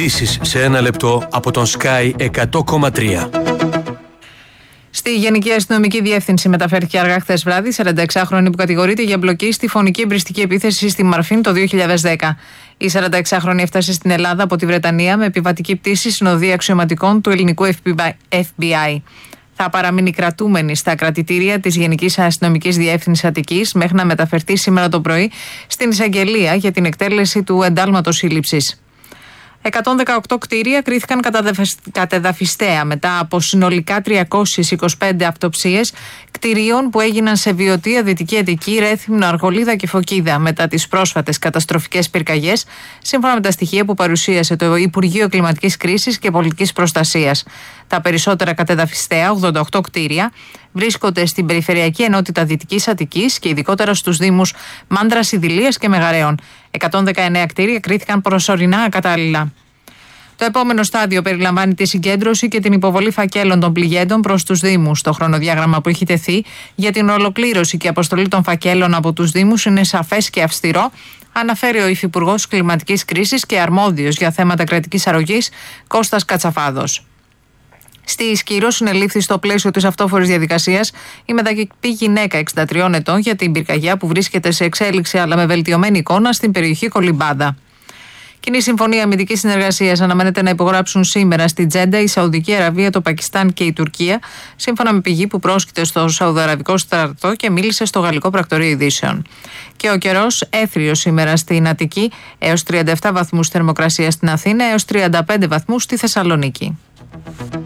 Ειδήσεις σε 1 λεπτό από τον Sky 100,3. Στη Γενική Αστυνομική Διεύθυνση μεταφέρθηκε αργά χθες βράδυ 46χρονη που κατηγορείται για εμπλοκή στη φωνική εμπριστική επίθεση στη Μαρφίν το 2010. Η 46χρονη έφτασε στην Ελλάδα από τη Βρετανία με επιβατική πτήση συνοδεία αξιωματικών του ελληνικού FBI. Θα παραμείνει κρατούμενη στα κρατητήρια της Γενικής Αστυνομικής Διεύθυνσης Αττικής μέχρι να μεταφερθεί σήμερα το πρωί στην εισαγγελία για την εκτέλεση του εντάλματος σύλληψης. 118 κτίρια κρίθηκαν κατεδαφιστέα μετά από συνολικά 325 αυτοψίες κτιρίων που έγιναν σε Βιωτία, Δυτική Αττική, Ρέθυμνο, Αργολίδα και Φωκίδα μετά τις πρόσφατες καταστροφικές πυρκαγιές, σύμφωνα με τα στοιχεία που παρουσίασε το Υπουργείο Κλιματικής Κρίσης και Πολιτικής Προστασίας. Τα περισσότερα κατεδαφιστέα, 88 κτίρια, βρίσκονται στην Περιφερειακή Ενότητα Δυτικής Αττικής και ειδικότερα στους Δήμους Μάνδρας, Ιδηλίας και Μεγαρέων. 119 κτίρια κρίθηκαν προσωρινά ακατάλληλα. Το επόμενο στάδιο περιλαμβάνει τη συγκέντρωση και την υποβολή φακέλων των πληγέντων προς τους Δήμους. Το χρονοδιάγραμμα που έχει τεθεί για την ολοκλήρωση και αποστολή των φακέλων από τους Δήμους είναι σαφές και αυστηρό, αναφέρει ο Υφυπουργός Κλιματικής Κρίσης και αρμόδιος για θέματα κρατικής αρρωγής Κώστας Κατσαφάδος. Στη Ισκύρο συνελήφθη στο πλαίσιο της αυτόφορης διαδικασίας η μετακυπή γυναίκα 63 ετών για την πυρκαγιά που βρίσκεται σε εξέλιξη αλλά με βελτιωμένη εικόνα στην περιοχή Κολυμπάδα. Κοινή συμφωνία αμυντικής συνεργασίας αναμένεται να υπογράψουν σήμερα στη Τζέντα η Σαουδική Αραβία, το Πακιστάν και η Τουρκία, σύμφωνα με πηγή που πρόσκειται στο Σαουδαραβικό στρατό και μίλησε στο Γαλλικό Πρακτορείο Ειδήσεων. Και ο καιρός έθριος σήμερα στην Αττική, έως 37 βαθμούς θερμοκρασία στην Αθήνα, έως 35 βαθμούς στη Θεσσαλονίκη.